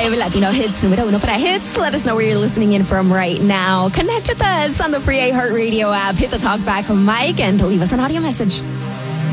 5 Latino hits, número 1 para hits. Let us know where you're listening in from right now. Connect with us on the free iHeartRadio app. Hit the talkback mic and leave us an audio message.